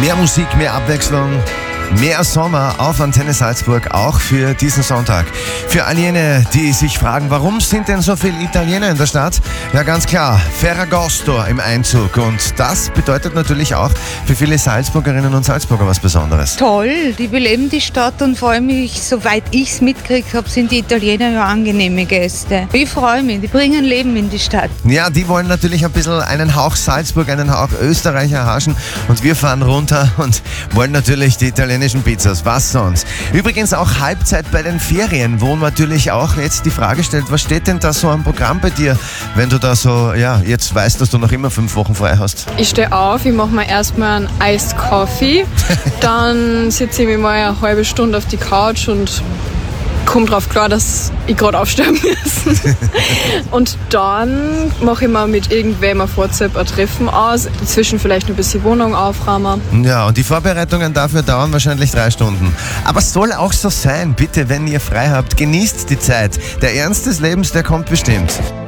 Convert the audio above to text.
Mehr Musik, mehr Abwechslung, mehr Sommer auf Antenne Salzburg, auch für diesen Sonntag. Für all jene, die sich fragen, warum sind denn so viele Italiener in der Stadt? Ja, ganz klar, Ferragosto im Einzug. Und das bedeutet natürlich auch für viele Salzburgerinnen und Salzburger was Besonderes. Toll, die beleben die Stadt und vor allem, soweit ich es mitgekriegt habe, sind die Italiener ja angenehme Gäste. Ich freue mich, die bringen Leben in die Stadt. Ja, die wollen natürlich ein bisschen einen Hauch Salzburg, einen Hauch Österreich erhaschen. Und wir fahren runter und wollen natürlich die italienischen Pizzas, was sonst. Übrigens auch Halbzeit bei den Ferien, wo man natürlich auch jetzt die Frage stellt, was steht denn da so am Programm bei dir, wenn du da so, ja, jetzt weißt, dass du noch immer 5 Wochen frei hast? Ich stehe auf, ich mache mir erstmal einen Iced Coffee, dann sitze ich mir mal eine halbe Stunde auf die Couch und komme drauf klar, dass ich gerade aufstehen muss. Und dann mache ich mir mit irgendwem auf WhatsApp ein Treffen aus, dazwischen vielleicht ein bisschen Wohnung aufräumen. Ja, und die Vorbereitungen dafür dauern wahrscheinlich 3 Stunden. Aber es soll auch so sein. Bitte, wenn ihr frei habt, genießt die Zeit. Der Ernst des Lebens, der kommt bestimmt.